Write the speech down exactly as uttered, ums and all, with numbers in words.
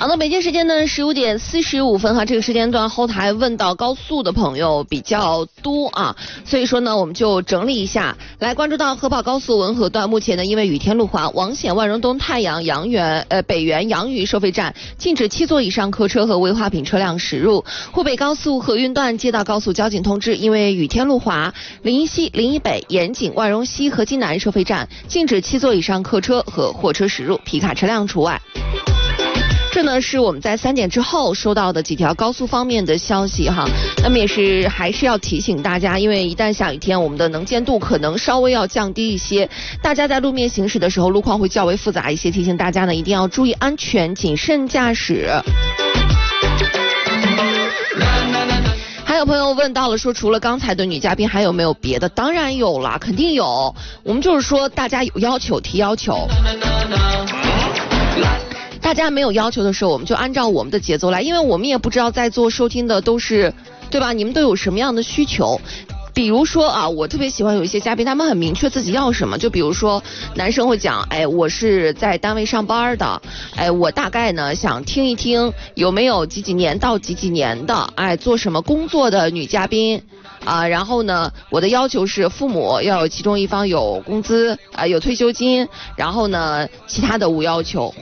好的，北京时间呢十五点四十五分哈，这个时间段后台问到高速的朋友比较多啊，所以说呢我们就整理一下，来关注到河跑高速文和段，目前呢因为雨天路滑，王显、万荣东、太阳、阳原、呃北园、阳宇收费站禁止七座以上客车和危化品车辆驶入。湖北高速河运段接到高速交警通知，因为雨天路滑，临沂西、临沂北、盐井、万荣西、河津南收费站禁止七座以上客车和货车驶入，皮卡车辆除外。这呢是我们在三点之后收到的几条高速方面的消息哈，那么也是还是要提醒大家，因为一旦下雨天，我们的能见度可能稍微要降低一些，大家在路面行驶的时候，路况会较为复杂一些，提醒大家呢一定要注意安全，谨慎驾驶。还有朋友问到了说，除了刚才的女嘉宾还有没有别的？当然有啦，肯定有，我们就是说大家有要求提要求，大家没有要求的时候，我们就按照我们的节奏来，因为我们也不知道在座收听的都是，对吧？你们都有什么样的需求？比如说啊，我特别喜欢有一些嘉宾，他们很明确自己要什么。就比如说，男生会讲，哎，我是在单位上班的，哎，我大概呢想听一听有没有几几年到几几年的，哎，做什么工作的女嘉宾。啊，然后呢，我的要求是父母要有其中一方有工资啊、呃，有退休金，然后呢，其他的无要求。